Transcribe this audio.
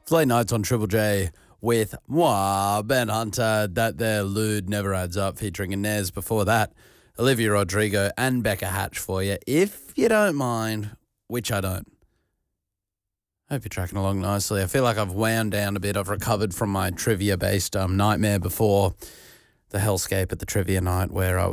It's late nights on Triple J with moi, Ben Hunter. That there, Lude Never Adds Up, featuring Inez. Before that, Olivia Rodrigo and Becca Hatch for you. If you don't mind, which I don't. Hope you're tracking along nicely. I feel like I've wound down a bit. I've recovered from my trivia-based nightmare before the hellscape at the trivia night where I